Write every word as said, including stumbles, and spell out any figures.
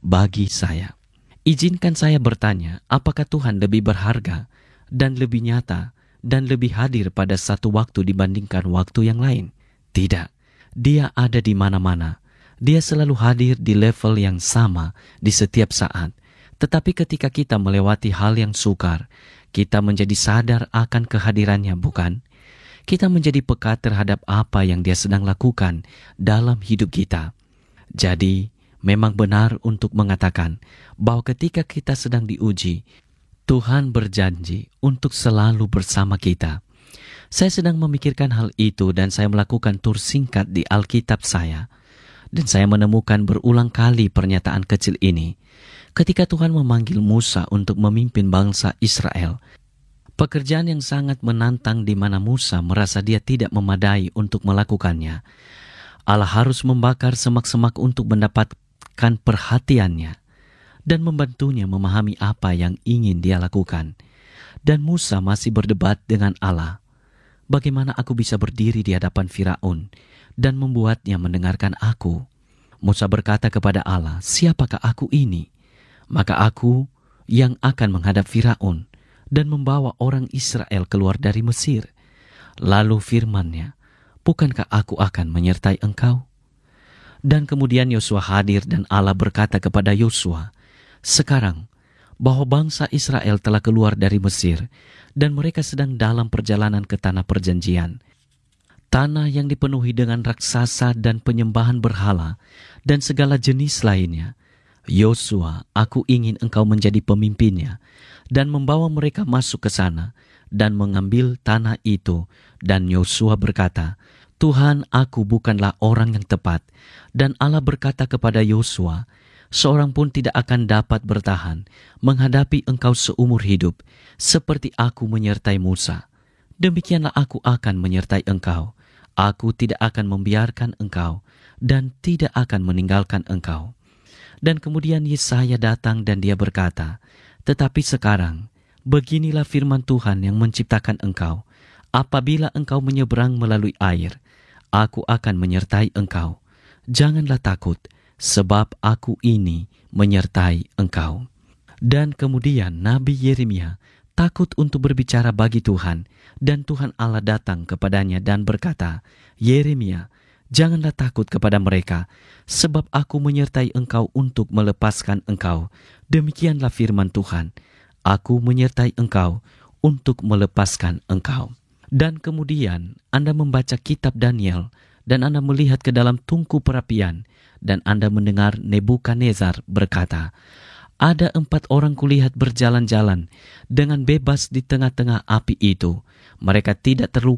bagi saya. Izinkan saya bertanya, apakah Tuhan lebih berharga dan lebih nyata dan lebih hadir pada satu waktu dibandingkan waktu yang lain? Tidak. Dia ada di mana-mana. Dia selalu hadir di level yang sama di setiap saat. Tetapi ketika kita melewati hal yang sukar, kita menjadi sadar akan kehadirannya, bukan? Kita menjadi peka terhadap apa yang dia sedang lakukan dalam hidup kita. Jadi, memang benar untuk mengatakan bahwa ketika kita sedang diuji, Tuhan berjanji untuk selalu bersama kita. Saya sedang memikirkan hal itu dan saya melakukan tur singkat di Alkitab saya. Dan saya menemukan berulang kali pernyataan kecil ini. Ketika Tuhan memanggil Musa untuk memimpin bangsa Israel, pekerjaan yang sangat menantang di mana Musa merasa dia tidak memadai untuk melakukannya. Allah harus membakar semak-semak untuk mendapatkan perhatiannya dan membantunya memahami apa yang ingin dia lakukan. Dan Musa masih berdebat dengan Allah. Bagaimana aku bisa berdiri di hadapan Firaun dan membuatnya mendengarkan aku? Musa berkata kepada Allah, siapakah aku ini? Maka aku yang akan menghadap Firaun dan membawa orang Israel keluar dari Mesir. Lalu firman-Nya, bukankah aku akan menyertai engkau? Dan kemudian Yosua hadir dan Allah berkata kepada Yosua, sekarang bahwa bangsa Israel telah keluar dari Mesir dan mereka sedang dalam perjalanan ke tanah perjanjian. Tanah yang dipenuhi dengan raksasa dan penyembahan berhala dan segala jenis lainnya. Yosua, aku ingin engkau menjadi pemimpinnya dan membawa mereka masuk ke sana dan mengambil tanah itu. Dan Yosua berkata, Tuhan, aku bukanlah orang yang tepat. Dan Allah berkata kepada Yosua, seorang pun tidak akan dapat bertahan menghadapi engkau seumur hidup, seperti aku menyertai Musa. Demikianlah aku akan menyertai engkau. Aku tidak akan membiarkan engkau dan tidak akan meninggalkan engkau. Dan kemudian Yesaya datang dan dia berkata, tetapi sekarang, beginilah firman Tuhan yang menciptakan engkau. Apabila engkau menyeberang melalui air, aku akan menyertai engkau. Janganlah takut, sebab aku ini menyertai engkau. Dan kemudian Nabi Yeremia takut untuk berbicara bagi Tuhan, dan Tuhan Allah datang kepadanya dan berkata, Yeremia, janganlah takut kepada mereka, sebab aku menyertai engkau untuk melepaskan engkau. Demikianlah firman Tuhan, aku menyertai engkau untuk melepaskan engkau. Dan kemudian Anda membaca kitab Daniel, dan Anda melihat ke dalam tungku perapian, dan Anda mendengar Nebukadnezar berkata, ada empat orang kulihat berjalan-jalan dengan bebas di tengah-tengah api itu. Mereka tidak terluka